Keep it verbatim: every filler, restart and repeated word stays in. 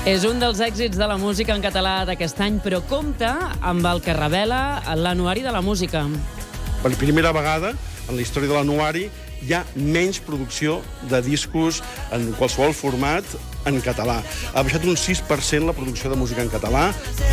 És un dels èxits de la música en català d'aquest any, però compta amb el que revela l'Anuari de la Música. Per primera vegada en la història de l'Anuari hi ha menys producció de discos en qualsevol format en català. Ha baixat un sis per cent la producció de música en català.